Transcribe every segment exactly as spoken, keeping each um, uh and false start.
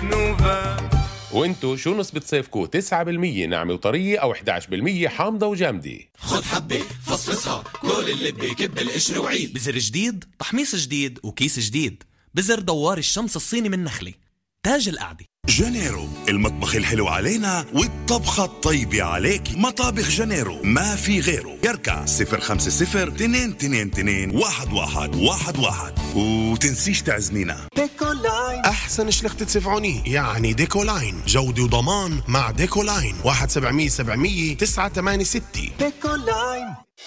نوفا. وانتو شو نسبة صيفكو؟ تسعة بالمية ناعمة وطرية أو إحدى عشر بالمية حامضة وجامدة؟ خد حبة فصفصها كل اللي بيكب القشر وعيد. بزر جديد، تحميص جديد، وكيس جديد. بزر دوار الشمس الصيني من نخلة، تاج القعدة. جانيرو، المطبخ الحلو علينا والطبخة الطيبة عليك. مطابخ جانيرو ما في غيره. يركع صفر خمسة صفر اثنين اثنين اثنين واحد واحد واحد واحد. وتنسيش تعزمينا. ديكولاين أحسن شلخة سفعوني، يعني ديكولاين جودة وضمان مع ديكولاين. واحد سبعمية سبعمية تسعة ثمانية ستة. ديكولاين.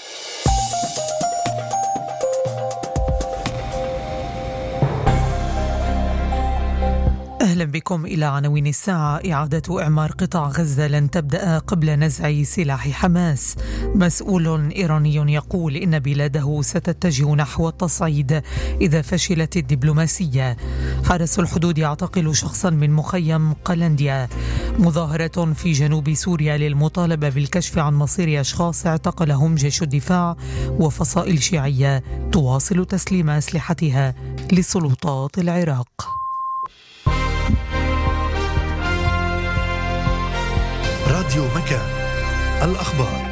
أهلا بكم إلى عناوين الساعة. إعادة إعمار قطاع غزة لن تبدأ قبل نزع سلاح حماس. مسؤول إيراني يقول إن بلاده ستتجه نحو التصعيد إذا فشلت الدبلوماسية. حرس الحدود يعتقل شخصا من مخيم قلنديا. مظاهرة في جنوب سوريا للمطالبة بالكشف عن مصير أشخاص اعتقلهم جيش الدفاع، وفصائل شيعية تواصل تسليم أسلحتها لسلطات العراق. راديو مكان، الأخبار.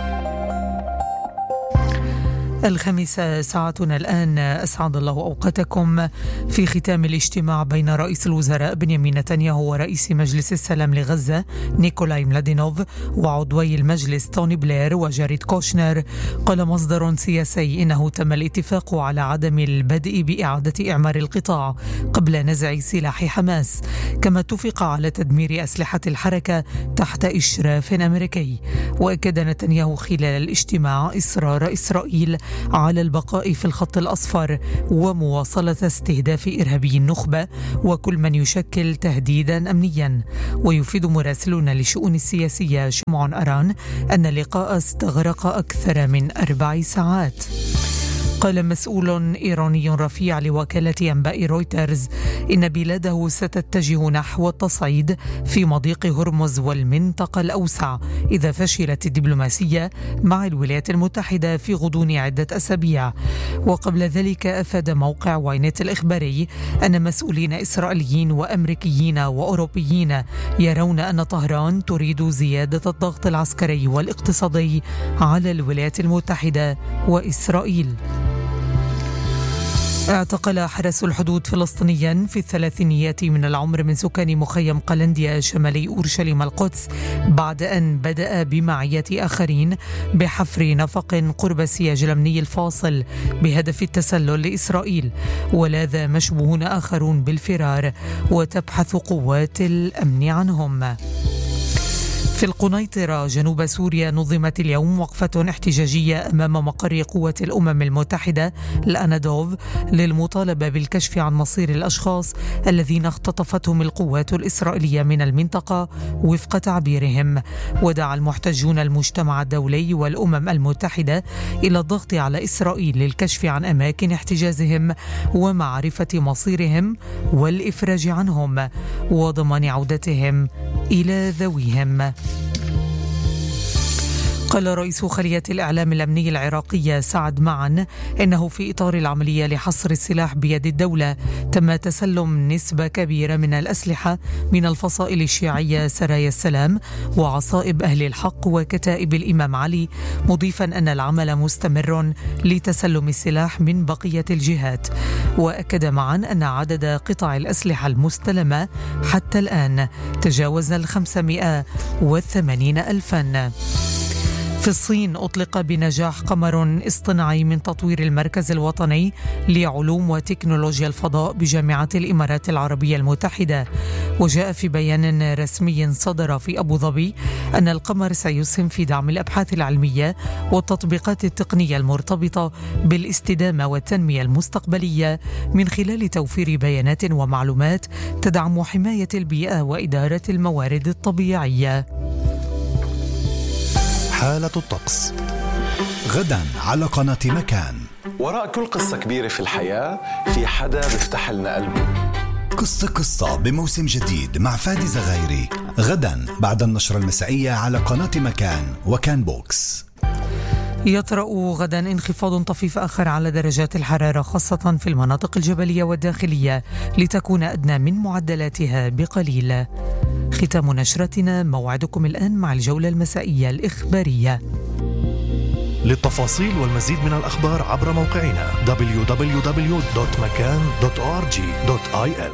الخامسة ساعتنا الآن. أسعد الله أوقاتكم. في ختام الاجتماع بين رئيس الوزراء بنيامين نتنياهو ورئيس مجلس السلام لغزة نيكولاي ملادينوف وعضوي المجلس توني بلير وجاريد كوشنر، قال مصدر سياسي إنه تم الاتفاق على عدم البدء بإعادة إعمار القطاع قبل نزع سلاح حماس، كما اتفق على تدمير أسلحة الحركة تحت إشراف أمريكي. وأكد نتنياهو خلال الاجتماع إصرار إسرائيل على البقاء في الخط الأصفر ومواصلة استهداف إرهابي النخبة وكل من يشكل تهديدا أمنيا. ويفيد مراسلنا للشؤون السياسية شمعون أران أن اللقاء استغرق أكثر من أربع ساعات. قال مسؤول إيراني رفيع لوكالة أنباء رويترز إن بلاده ستتجه نحو التصعيد في مضيق هرمز والمنطقة الأوسع إذا فشلت الدبلوماسية مع الولايات المتحدة في غضون عدة أسابيع. وقبل ذلك أفاد موقع واينت الإخباري أن مسؤولين إسرائيليين وأمريكيين وأوروبيين يرون أن طهران تريد زيادة الضغط العسكري والاقتصادي على الولايات المتحدة وإسرائيل. اعتقل حرس الحدود فلسطينيا في الثلاثينيات من العمر من سكان مخيم قلنديا شمالي أورشليم القدس بعد أن بدأ بمعية آخرين بحفر نفق قرب سياج الأمني الفاصل بهدف التسلل لإسرائيل. ولاذ مشبوهون آخرون بالفرار وتبحث قوات الأمن عنهم. في القنيطرة جنوب سوريا نظمت اليوم وقفة احتجاجية أمام مقر قوة الأمم المتحدة الأنادوف للمطالبة بالكشف عن مصير الأشخاص الذين اختطفتهم القوات الإسرائيلية من المنطقة وفق تعبيرهم. ودعا المحتجون المجتمع الدولي والأمم المتحدة إلى الضغط على إسرائيل للكشف عن أماكن احتجازهم ومعرفة مصيرهم والإفراج عنهم وضمان عودتهم إلى ذويهم. قال رئيس خلية الإعلام الأمني العراقية سعد معن إنه في إطار العملية لحصر السلاح بيد الدولة تم تسلم نسبة كبيرة من الأسلحة من الفصائل الشيعية سرايا السلام وعصائب أهل الحق وكتائب الإمام علي، مضيفا أن العمل مستمر لتسلم السلاح من بقية الجهات. وأكد معا أن عدد قطع الأسلحة المستلمة حتى الآن تجاوز الخمسمائة وثمانين ألفا. في الصين أطلق بنجاح قمر اصطناعي من تطوير المركز الوطني لعلوم وتكنولوجيا الفضاء بجامعة الإمارات العربية المتحدة. وجاء في بيان رسمي صدر في أبو ظبي أن القمر سيسهم في دعم الأبحاث العلمية والتطبيقات التقنية المرتبطة بالاستدامة والتنمية المستقبلية من خلال توفير بيانات ومعلومات تدعم حماية البيئة وإدارة الموارد الطبيعية. حالة الطقس غدا على قناة مكان. وراء كل قصة كبيرة في الحياة في حدا بيفتح لنا قلبه. قصة قصة بموسم جديد مع فادي زغيري غدا بعد النشرة المسائية على قناة مكان وكان بوكس. يطرأ غدا انخفاض طفيف آخر على درجات الحرارة خاصة في المناطق الجبلية والداخلية لتكون أدنى من معدلاتها بقليل. ختام نشرتنا، موعدكم الآن مع الجولة المسائية الإخبارية. للتفاصيل والمزيد من الأخبار عبر موقعنا دبليو دبليو دبليو دوت مكان دوت أو آر جي دوت آي إل.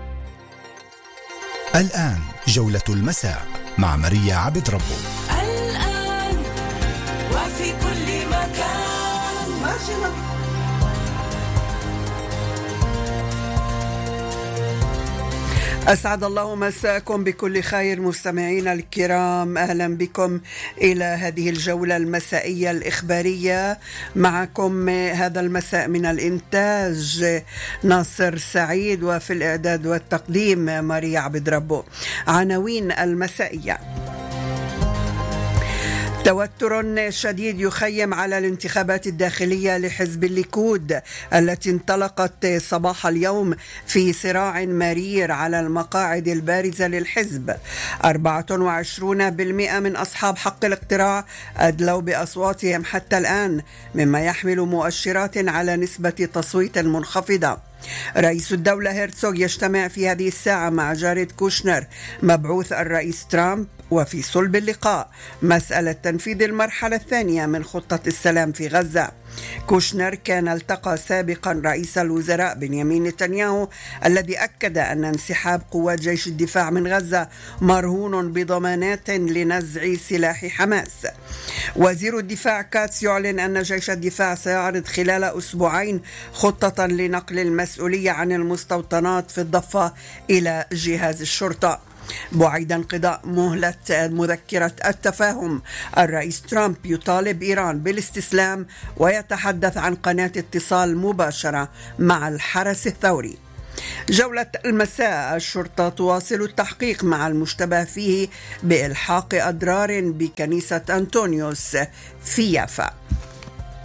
الآن جولة المساء مع ماريا عبد ربه. الآن وفي كل مكان. ماشي. أسعد الله مساءكم بكل خير مستمعينا الكرام، أهلا بكم إلى هذه الجولة المسائية الإخبارية. معكم هذا المساء من الإنتاج ناصر سعيد، وفي الإعداد والتقديم ماريا عبد ربه. عناوين المسائية: توتر شديد يخيم على الانتخابات الداخلية لحزب الليكود التي انطلقت صباح اليوم في صراع مرير على المقاعد البارزة للحزب. أربعة وعشرين بالمئة من أصحاب حق الاقتراع أدلوا بأصواتهم حتى الآن، مما يحمل مؤشرات على نسبة تصويت منخفضة. رئيس الدولة هيرتسوغ يجتمع في هذه الساعة مع جاريد كوشنر مبعوث الرئيس ترامب، وفي صلب اللقاء مسألة تنفيذ المرحلة الثانية من خطة السلام في غزة. كوشنر كان التقى سابقا رئيس الوزراء بنيامين نتنياهو الذي أكد أن انسحاب قوات جيش الدفاع من غزة مرهون بضمانات لنزع سلاح حماس. وزير الدفاع كاتس يعلن أن جيش الدفاع سيعرض خلال أسبوعين خطة لنقل المسؤولية عن المستوطنات في الضفة إلى جهاز الشرطة. بعد انقضاء مهلة مذكرة التفاهم، الرئيس ترامب يطالب إيران بالاستسلام ويتحدث عن قناة اتصال مباشرة مع الحرس الثوري. جولة المساء: الشرطة تواصل التحقيق مع المشتبه فيه بإلحاق أضرار بكنيسة أنطونيوس في يافا.